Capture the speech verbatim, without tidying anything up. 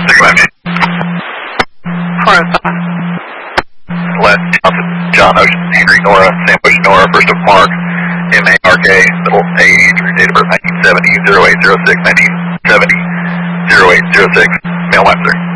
Stick by me. Florida. Last Johnson, John Ocean, Henry Nora, Sam Bush Nora, first of Mark, M A R K, middle age, date of birth nineteen seventy, zero eight zero six, nineteen seventy, zero eight zero six, male one, sir.